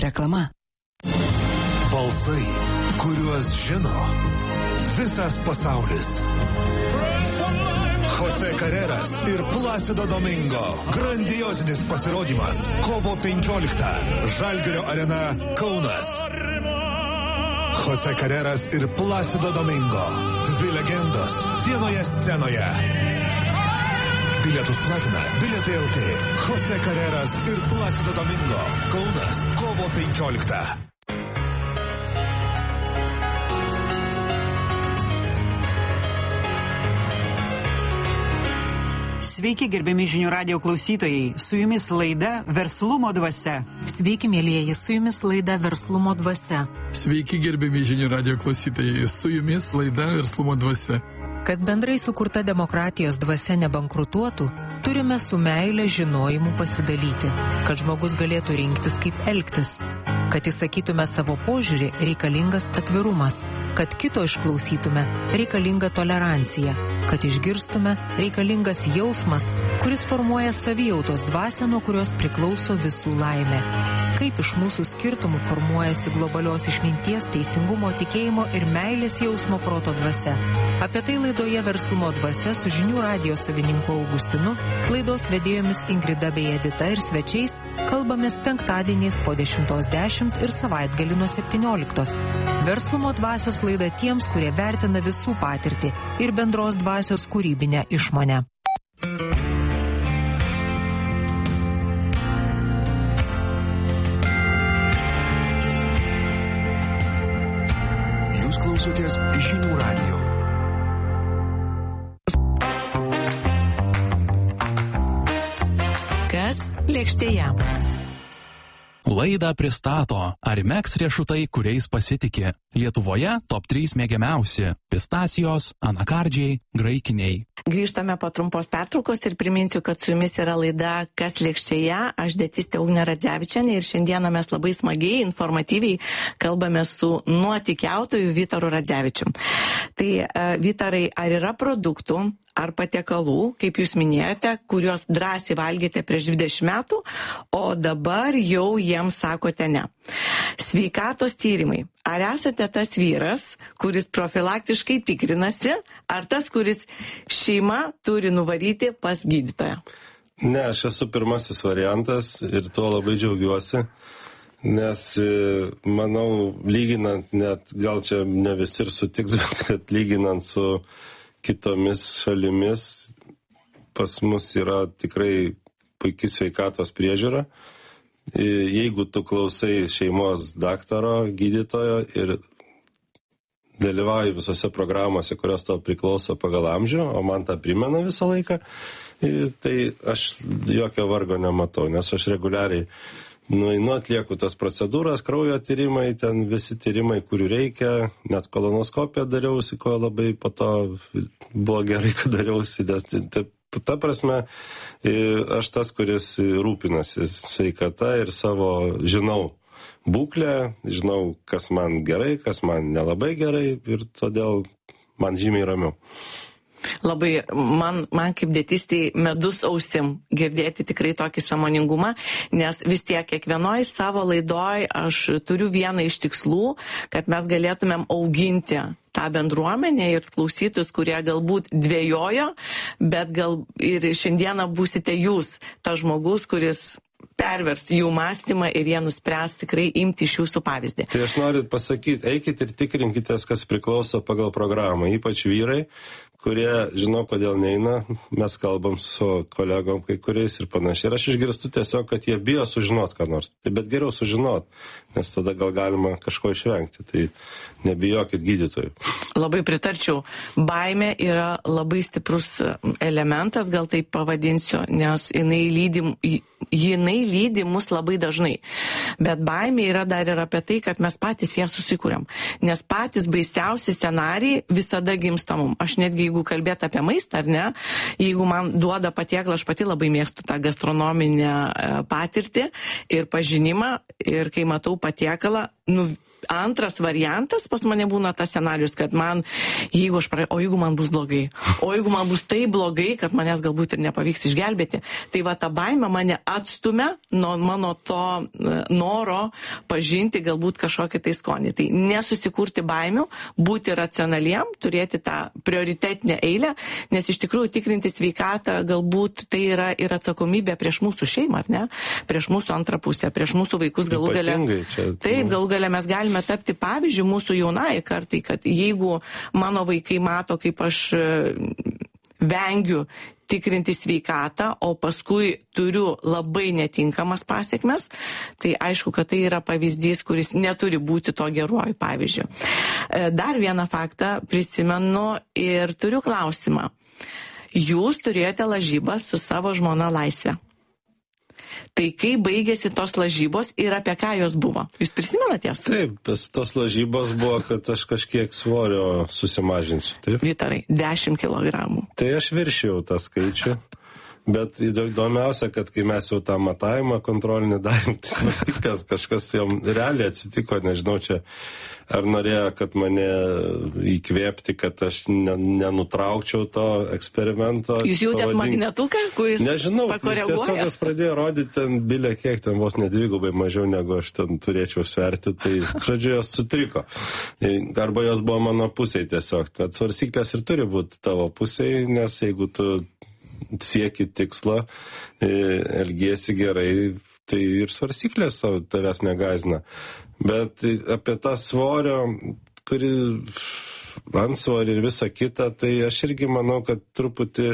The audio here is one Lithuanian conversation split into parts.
Reklama. Balsai, kuriuos žino visas pasaulis. Jose Carreras ir Placido Domingo. Grandiozinis pasirodymas. Kovo 15. Žalgirio arena Kaunas. Jose Carreras ir Placido Domingo. Dvi legendos vienoje scenoje. Bilietus platina Bilietai LT. Jose Carreras ir Placido Domingo. Kaunas. Kovo 15. Sveiki, gerbiami žinių radijo klausytojai. Su jumis laida Verslumo dvasia. Sveiki, mėlyjeji, su jumis laida Verslumo dvasia. Sveiki, gerbiami žinių radijo klausytojai. Su jumis laida Verslumo dvasia. Kad bendrai sukurta demokratijos dvasia nebankrutuotų, turime su meile žinojimu pasidalyti, kad žmogus galėtų rinktis, kaip elgtis. Kad įsakytume savo požiūrį, reikalingas atvirumas. Kad kito išklausytume, reikalinga tolerancija. Kad išgirstume, reikalingas jausmas, kuris formuoja savijautos dvasią, nuo kurios priklauso visų laimė. Kaip iš mūsų skirtumų formuojasi globalios išminties, teisingumo, tikėjimo ir meilės jausmo proto dvasia. Apie tai laidoje Verslumo dvasia su žinių radijo savininku Augustinu, laidos vedėjomis Ingrida bei Edita ir svečiais kalbamės penktadieniais po 10:10 ir savaitgalį nuo 17. Verslumo dvasios laida tiems, kurie vertina visų patirtį ir bendros dvasios kūrybinę išmonę. Jūs klausotės žinių radijo. Kas lėkštėje? Laidą pristato Arimex riešutai, kuriais pasitikė. Lietuvoje top 3 mėgiamiausi – pistacijos, anakardžiai, graikiniai. Grįžtame po trumpos pertraukos ir priminsiu, kad su jumis yra laida Kas lėkštėje. Aš dietistė Ugnė Radzevičienė ir šiandieną mes labai smagiai, informatyviai kalbame su nuotykiautoju Vytaru Radzevičium. Tai Vytarai, ar yra produktų ar patiekalų, kaip jūs minėjote, kuriuos drąsiai valgėte prieš 20 metų, o dabar jau jiems sakote ne? Sveikatos tyrimai. Ar esate tas vyras, kuris profilaktiškai tikrinasi, ar tas, kuris šeima turi nuvaryti pas gydytoją? Ne, aš esu pirmasis variantas ir tuo labai džiaugiuosi, nes manau, lyginant, net gal čia ne visi ir sutiks, bet kad lyginant su kitomis šalimis, pas mus yra tikrai puikia sveikatos priežiūra. Jeigu tu klausai šeimos daktaro, gydytojo ir dalyvauji visose programuose, kurios tau priklauso pagal amžių, o man tą primena visą laiką, tai aš jokio vargo nematau, nes aš reguliariai atlieku tas procedūras, kraujo tyrimai, ten visi tyrimai, kurių reikia, net kolonoskopiją dariausi, ko labai po to buvo gerai, kad dariausi, nes ta prasme, aš tas, kuris rūpinasi sveikata ir savo žinau būklę, žinau, kas man gerai, kas man nelabai gerai ir todėl man žymiai ramiau. Labai, man kaip dietistei medus ausim girdėti tikrai tokį sąmoningumą, nes vis tiek kiekvienoj savo laidoj aš turiu vieną iš tikslų, kad mes galėtumėm auginti tą bendruomenę ir klausytus, kurie galbūt dvejojo, bet gal ir šiandieną būsite jūs, tas žmogus, kuris pervers jų mąstymą ir jie nuspręs tikrai imti iš jūsų pavyzdį. Tai aš noriu pasakyti, eikit ir tikrinkitės, kas priklauso pagal programą, ypač vyrai, kurie žino, kodėl neina, mes kalbam su kolegom kai kuriais ir panašiai. Ir aš išgirstu tiesiog, kad jie bijo sužinot ką nors. Tai bet geriau sužinot, nes tada gal galima kažko išvengti. Tai nebijokit gydytojų. Labai pritarčiau. Baimė yra labai stiprus elementas, gal taip pavadinsiu, nes jinai lydi mus labai dažnai. Bet baimė yra dar ir apie tai, kad mes patys ją susikūrėm. Nes patys baisiausi scenarijai visada gimsta mum. Aš netgi, jeigu kalbėt apie maistą, ar ne, jeigu man duoda patiekalą, aš pati labai mėgstu tą gastronominę patirtį ir pažinimą, ir kai matau patiekalą, antras variantas pas mane būna tas scenarius, kad man, jeigu man bus blogai, o jeigu man bus tai blogai, kad manęs galbūt ir nepavyks išgelbėti, tai va ta baimė mane atstumia nuo mano to noro pažinti galbūt kažkokį tai skonį. Tai nesusikurti baimių, būti racionaliem, turėti tą prioritetinę eilę, nes iš tikrųjų tikrinti sveikatą galbūt tai yra ir atsakomybė prieš mūsų šeimą, ar ne? Prieš mūsų antrą pusę, prieš mūsų vaikus galų gale. Taip, galų gale mes galime tapti pavyzdžių mūsų jaunai kartai, kad jeigu mano vaikai mato, kaip aš vengiu tikrinti sveikatą, o paskui turiu labai netinkamas pasiekmes, tai aišku, kad tai yra pavyzdys, kuris neturi būti to geruoju pavyzdžiu. Dar vieną faktą prisimenu ir turiu klausimą. Jūs turėjote lažybas su savo žmona Laisve. Tai kai baigėsi tos lažybos ir apie ką jos buvo? Jūs prisimenate jas? Taip, tos lažybos buvo, kad aš kažkiek svorio susimažinsiu. Taip? Vytarai, 10 kilogramų. Tai aš viršijau tą skaičių. Bet įdomiausia, kad kai mes jau tą matavimą kontrolinį darėm, tai svarstyklės kažkas jam realiai atsitiko, nežinau, čia ar norėjo, kad mane įkvėpti, kad aš nenutraukčiau to eksperimento. Jūs jautėt magnetuką, kuris nežinau, pakoreguoja? Tiesiog pradėjo rodyti ten bilė kiek, ten vos nedvigubai mažiau negu aš ten turėčiau sverti, tai žodžiu jos sutriko. Arba jos buvo mano pusėje tiesiog. Bet svarstyklės ir turi būti tavo pusėje, nes jeigu tu sieki tikslo, elgiesi gerai, tai ir svarstyklės tavęs negazina. Bet apie tą svorio, kuri antsvorį ir visą kitą, tai aš irgi manau, kad truputį,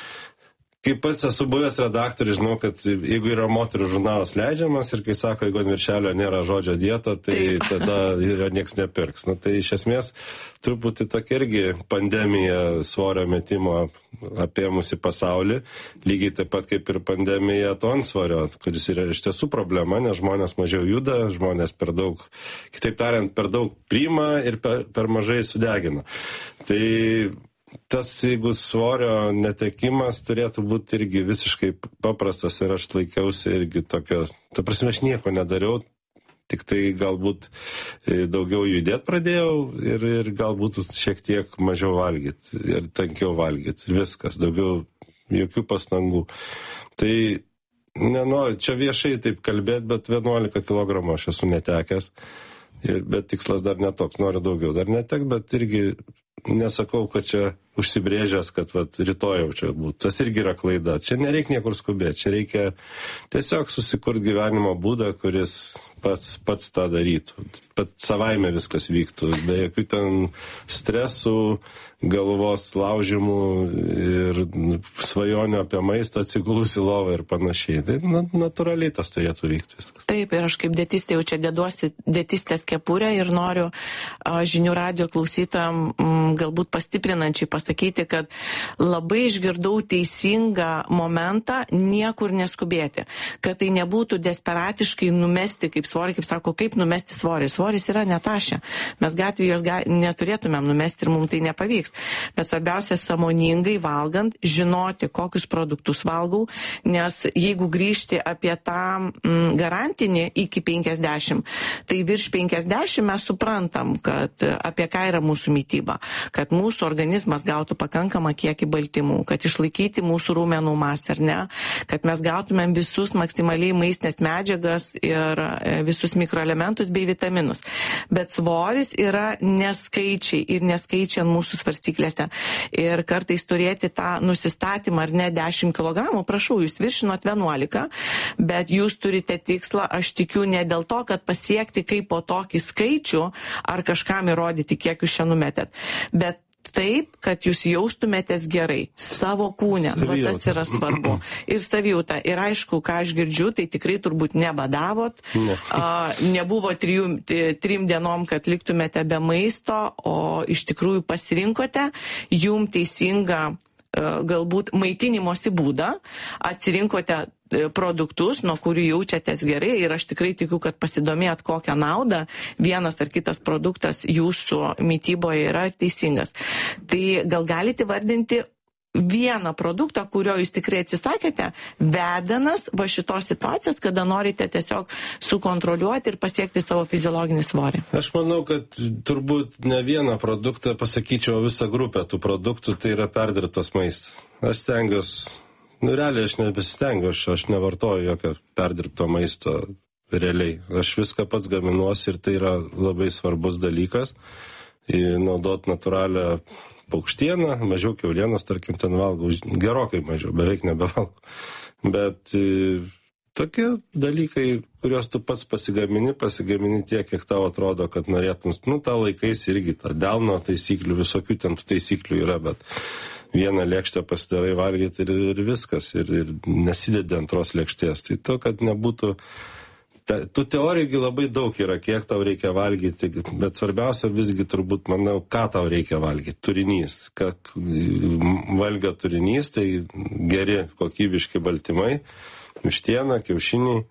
kaip pats esu buvęs redaktorius, žinau, kad jeigu yra moterų žurnalas leidžiamas ir kai sako, jeigu ant viršelio nėra žodžio dieta, tai tada nieks nepirks. Na, tai iš esmės truputį tokia irgi pandemija svorio metimo apėmusi pasaulį, lygiai taip pat kaip ir pandemija to antsvorio, kuris yra iš tiesų problema, nes žmonės mažiau juda, žmonės per daug, kitaip tariant, per daug priima ir per mažai sudegina. Tai tas, jeigu svorio netekimas turėtų būti irgi visiškai paprastas ir aš laikiausi irgi tokio, ta prasme, aš nieko nedariau, tik tai galbūt daugiau judėti pradėjau ir galbūt šiek tiek mažiau valgyti ir tankiau valgyti. Viskas, daugiau jokių pastangų. Tai nenoriu čia viešai taip kalbėti, bet 11 kg aš esu netekęs, bet tikslas dar netoks, noriu daugiau dar netek, bet irgi nesakau, kad čia užsibrėžęs, kad rytoj jau čia būtų. Tas irgi yra klaida. Čia nereikia niekur skubėti. Čia reikia tiesiog susikurti gyvenimo būdą, kuris pats tą darytų. Pat savaime viskas vyktų. Be jokių ten stresų, galvos laužimų ir svajonių apie maistą, atsigulus į lovą ir panašiai. Tai natūraliai tas turėtų vykti viskas. Taip, ir aš kaip dietistė jau čia deduosi dietistės kepurę ir noriu žinių radijo klausytojam galbūt pastiprinančiai pasakyti, kad labai išgirdau teisingą momentą niekur neskubėti. Kad tai nebūtų desperatiškai numesti kaip svorį, kaip sako, kaip numesti svorį. Svoris yra netašė. Mes gatvėje jos neturėtumėm numesti ir mums tai nepavyks. Bet svarbiausia, sąmoningai valgant, žinoti, kokius produktus valgau, nes jeigu grįžti apie tą garantinį iki 50, tai virš 50 mes suprantam, kad apie ką yra mūsų mytyba, kad mūsų organizmas gautų pakankamą kiekį baltymų, kad išlaikyti mūsų raumenų masę, ar ne, kad mes gautumėm visus maksimaliai maistinės medžiagas ir visus mikroelementus bei vitaminus. Bet svoris yra neskaičiai ir neskaičiai ant mūsų svarstyklėse. Ir kartais turėti tą nusistatymą, ar ne, 10 kg, prašau, jūs viršinot 11, bet jūs turite tikslą, aš tikiu, ne dėl to, kad pasiekti kaip po tokį skaičių, ar kažkam įrodyti, kiek jūs čia numetėt, bet taip, kad jūs jaustumėtės gerai savo kūne, tas yra svarbu. Ir savijauta. Ir aišku, ką aš girdžiu, tai tikrai turbūt nebadavot, nebuvo 3 dienom, kad liktumėte be maisto, o iš tikrųjų pasirinkote jum teisingą galbūt maitinimosi būdą, atsirinkote produktus, nuo kurių jaučiatės gerai ir aš tikrai tikiu, kad pasidomėjot, kokią naudą vienas ar kitas produktas jūsų mytyboje yra teisingas. Tai gal galite vardinti vieną produktą, kurio jūs tikrai atsisakėte, vedanas va šitos situacijos, kada norite tiesiog sukontroliuoti ir pasiekti savo fiziologinį svorį? Aš manau, kad turbūt ne vieną produktą, pasakyčiau visą grupę tų produktų, tai yra perdirbtas maistas. Aš stengiuosi, realiai aš nebesistengiu, aš nevartoju jokio perdirbto maisto realiai. Aš viską pats gaminuosi ir tai yra labai svarbus dalykas. Naudot natūralią paukštieną, mažiau kiaulienos, tarkim, ten valgau, gerokai mažiau, beveik nebevalgau. Bet tokie dalykai, kuriuos tu pats pasigamini tiek, kiek tau atrodo, kad norėtum, tą laikais irgi, tą delno taisyklių, visokių ten tų taisyklių yra, bet vieną lėkštę pasidarai valgyti ir viskas, ir nesidedi antros lėkštės. Tai to, kad nebūtų... Tų teorijų labai daug yra, kiek tau reikia valgyti, bet svarbiausia visgi turbūt, manau, ką tau reikia valgyti. Turinys. Valgio turinys, tai geri kokybiški baltymai, vištiena, kiaušiniai,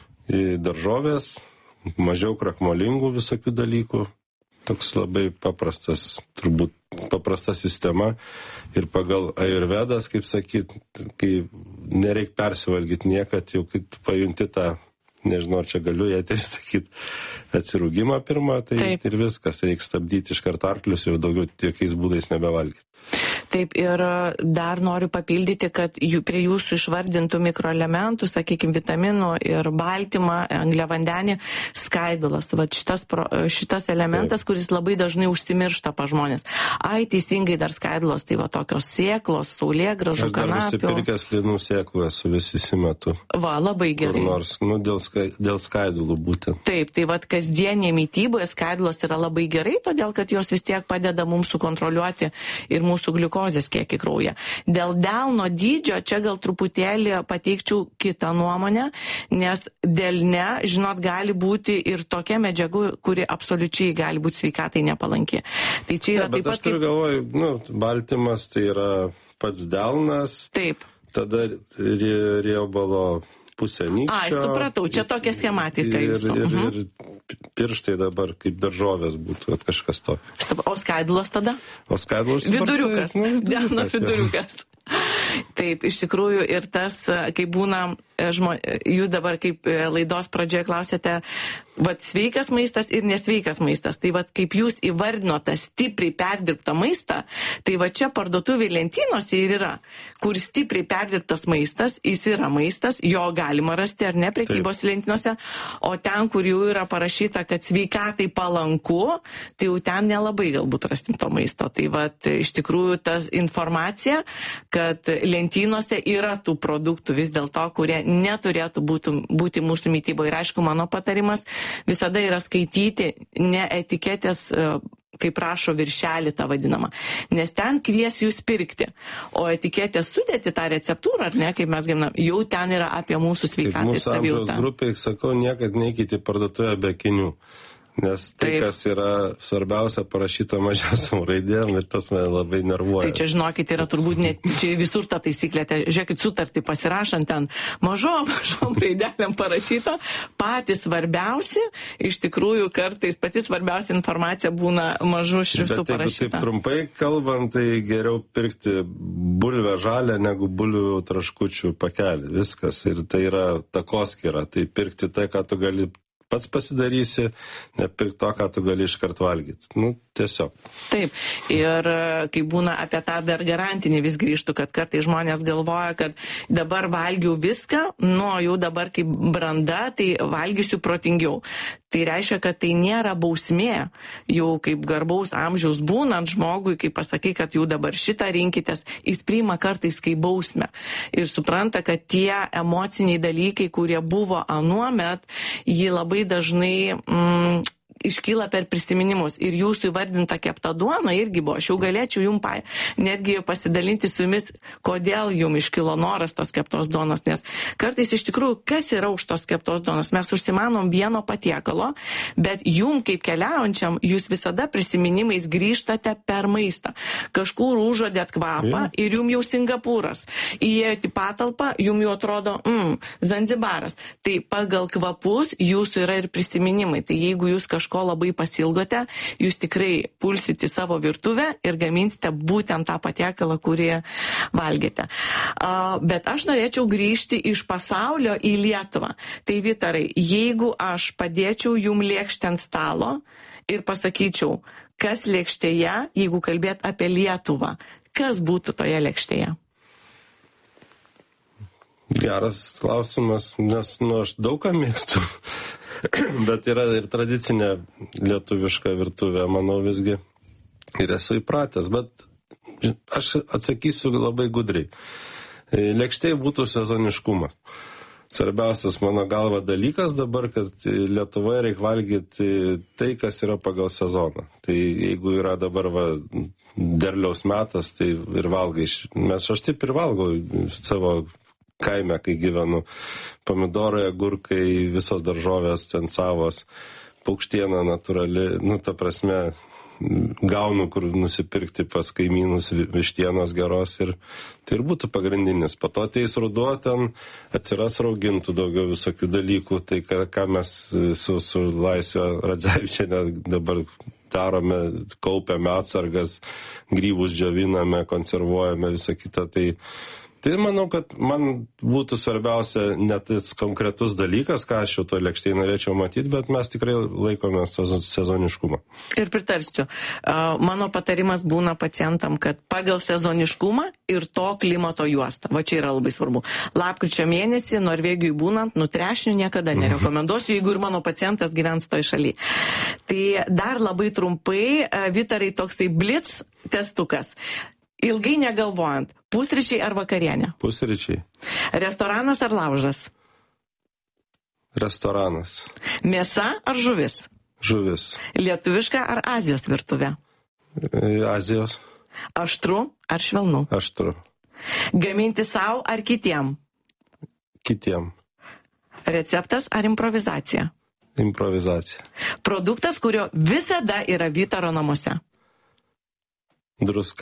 daržovės, mažiau krakmolingų visokių dalykų. Toks labai paprastas, turbūt paprasta sistema. Ir pagal Ayurvedas, kaip sakyt, kai nereik persivalgyti niekad, jau kai pajunti tą, nežinau, ar čia galiu eterį sakyti, atsirūgimą pirmą, tai taip. Ir viskas, reikia stabdyti iš karto arklius, jau daugiau jokiais būdais nebevalgyti. Taip, ir dar noriu papildyti, kad prie jūsų išvardintų mikroelementų, sakykime, vitaminų ir baltymą, angliavandenį, skaidulas. Vat šitas elementas, taip, kuris labai dažnai užsimiršta pa žmonės. Teisingai dar skaidulos, tai va tokios sėklos, saulėgrąžų, kanapių. Aš dar nusipirkęs linų sėklų esu visi metu. Va, labai gerai. Kur nors, dėl skaidulų būtent. Taip, tai vat kasdienė mytyboje skaidulos yra labai gerai, todėl kad jos vis tiek padeda mums sukontroliuoti ir mūsų gliukozės kiekį kraujyje. Dėl delno dydžio čia gal truputėlį pateikčiau kitą nuomonę, nes delne, žinot, gali būti ir tokia medžiaga, kuri absoliučiai gali būti sveikatai nepalanki. Tai čia yra taip pat... Bet aš turiu galvoj, baltymas tai yra pats delnas, taip, tada riebalo pusę nykščio. Supratau, čia tokia schematika jūsų. Ir pirštai dabar kaip daržovės būtų, kažkas tokio. O skaidulos tada? O skaidulos... Viduriukas. Delno viduriukas. Taip, iš tikrųjų ir tas, kai būna, jūs dabar kaip laidos pradžioje klausėte, vat sveikas maistas ir nesveikas maistas. Tai vat kaip jūs įvardinote stipriai perdirbtą maistą, tai va čia parduotuvių lentynose ir yra, kur stipriai perdirbtas maistas, jis yra maistas, jo galima rasti ar ne prekybos lentynose, o ten, kur jau yra parašyta, kad sveikatai palanku, tai jau ten nelabai galbūt rastim to maisto. Tai vat iš tikrųjų ta informacija, kad lentynose yra tų produktų vis dėlto, kurie neturėtų būti mūsų mytyboje. Ir aišku, mano patarimas visada yra skaityti ne etiketės, kaip rašo viršelį tą vadinamą, nes ten kvies jūs pirkti, o etiketės sudėti tą receptūrą, ar ne, kaip mes gaminam, jau ten yra apie mūsų sveikatą ir savijautą. Mūsų amžiaus grupiai, sakau, niekad neikite parduotuvę be akinių. Nes tai, taip, kas yra svarbiausia, parašyta mažiausiam raidėm ir tas mane labai nervuoja. Tai čia, žinokit, yra turbūt čia visur ta taisyklė. Žiūrėkit, sutartį pasirašant ten mažom raidelėm parašyta, patys svarbiausi, iš tikrųjų kartais pati svarbiausia informacija būna mažų šriftų parašyta. Taip trumpai kalbant, tai geriau pirkti bulvę žalę negu bulvių traškučių pakelį. Viskas. Ir tai yra takoskyra. Tai pirkti tai, ką tu gali pats pasidarysi, nepirk to, ką tu gali iškart valgyti. Tiesiog. Taip, ir kai būna apie tą dar garantinį vis grįžtų, kad kartai žmonės galvoja, kad dabar valgiau viską, jau dabar kaip branda, tai valgysiu protingiau. Tai reiškia, kad tai nėra bausmė, jau kaip garbaus amžiaus būnant žmogui, kai pasakai, kad jau dabar šitą rinkitės, jis priima kartais kaip bausmę. Ir supranta, kad tie emociniai dalykai, kurie buvo anuomet, jį labai dažnai iškyla per prisiminimus. Ir jūsų įvardinta kepta duona irgi buvo. Aš jau galėčiau jums netgi pasidalinti su jumis, kodėl jums iškilo noras tos keptos duonos. Nes kartais iš tikrųjų, kas yra už tos keptos duonos? Mes užsimanom vieno patiekalo, bet jums kaip keliaujančiam, jūs visada prisiminimais grįžtate per maistą. Kažkur užuodėt kvapą ir jums jau Singapūras. Įėjote į patalpą, jums jau atrodo, Zanzibaras. Tai pagal kvapus jūsų yra ir prisiminimai. Tai jeigu jūs kažko kažko labai pasilgote, jūs tikrai pulsite į savo virtuvę ir gaminsite būtent tą patiekalą, kurį valgėte. Bet aš norėčiau grįžti iš pasaulio į Lietuvą. Tai Vytarai, jeigu aš padėčiau jum lėkštę ant stalo ir pasakyčiau, kas lėkštėje, jeigu kalbėt apie Lietuvą, kas būtų toje lėkštėje? Geras klausimas, nes aš daug ką mėgstu, bet yra ir tradicinė lietuviška virtuvė, manau visgi, ir esu įpratęs, bet aš atsakysiu labai gudriai. Lėkštėje būtų sezoniškumas. Svarbiausias mano galva dalykas dabar, kad Lietuvoje reikia valgyti tai, kas yra pagal sezoną. Tai jeigu yra dabar derliaus metas, tai ir valgai. Aš taip ir valgau savo kaime, kai gyvenu. Pomidorai, agurkai, visos daržovės ten savos, paukštiena natūrali, ta prasme, gaunu, kur nusipirkti pas kaimynus vištienos geros ir tai ir būtų pagrindinis. Po to ateis ruduo, ten atsiras raugintų daugiau visokių dalykų, tai ką mes su Laisve Radzevičiene dabar darome, kaupiame atsargas, grybus džioviname, konservuojame, visą kitą, Tai manau, kad man būtų svarbiausia net konkretus dalykas, ką aš jau to lėkštėje norėčiau matyti, bet mes tikrai laikome sezoniškumą. Ir pritarsiu. Mano patarimas būna pacientam, kad pagal sezoniškumą ir to klimato juostą. Va čia yra labai svarbu. Lapkričio mėnesį Norvegijai būnant, trešnių niekada nerekomenduosiu, jeigu ir mano pacientas gyvens toj šaly. Tai dar labai trumpai, Vytarai, toksai blitz testukas. Ilgai negalvojant, pusryčiai ar vakarienė? Pusryčiai. Restoranas ar laužas? Restoranas. Mėsa ar žuvis? Žuvis. Lietuviška ar Azijos virtuvė? Azijos. Aštru ar švelnu? Aštru. Gaminti savo ar kitiem? Kitiem. Receptas ar improvizacija? Improvizacija. Produktas, kurio visada yra Vytaro namuose? Druska.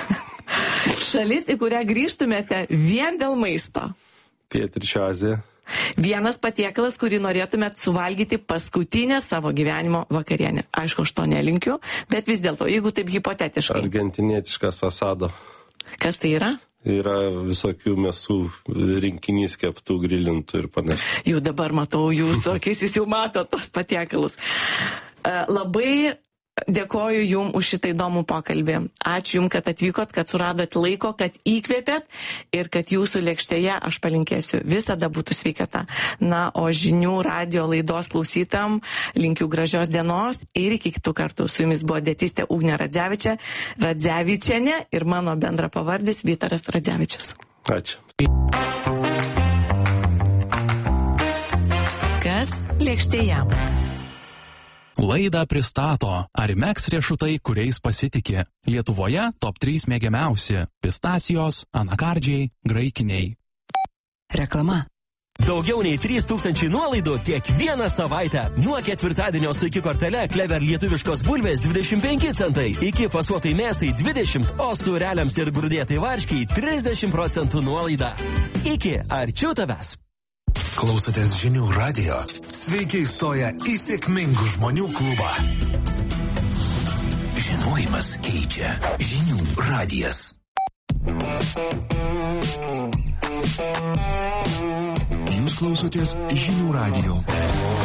Šalis, į kurią grįžtumėte vien dėl maisto? Pietryčių Azija. Vienas patiekalas, kurį norėtumėt suvalgyti paskutinę savo gyvenimo vakarienę. Aišku, aš to nelinkiu, bet vis dėlto, jeigu taip hipotetiškai. Argentinietiškas asado. Kas tai yra? Yra visokių mėsų rinkinys keptų, grilintų ir panašiai. Jau dabar matau jūsų akis, jūs jau matot tos patiekalus. Labai dėkoju Jums už šitą įdomų pokalbį. Ačiū Jums, kad atvykot, kad suradot laiko, kad įkvėpėt ir kad jūsų lėkštėje, aš palinkėsiu, visada būtų sveikata. Na, o žinių radio laidos klausytam linkiu gražios dienos ir iki kitų kartų. Su Jumis buvo dietistė Ugnė Radzevičienė ir mano bendra pavardis Vytaras Radzevičius. Ačiū. Kas lėkštėje? Laidą pristato Arimex riešutai, kuriais pasitikė. Lietuvoje top 3 mėgiamiausi – pistacijos, anakardžiai, graikiniai. Reklama. Daugiau nei 3000 nuolaidų kiekvieną savaitę. Nuo ketvirtadienio su iki kortele Klever lietuviškos bulvės 25 centai, iki fasuotai mėsai 20, o sūreliams ir grūdėtai varškiai 30% nuolaida. Iki arčiau tavęs. Klausotės žinių radio. Sveiki įstoję į sėkmingų žmonių klubą. Žinojimas keičia. Žinių radijas. Jūs klausotės žinių radio.